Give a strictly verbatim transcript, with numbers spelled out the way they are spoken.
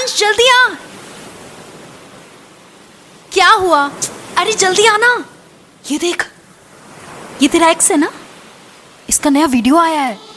अंश जल्दी आ। क्या हुआ? अरे जल्दी आना। ये देख, ये तेरा एक्स है ना? इसका नया वीडियो आया है।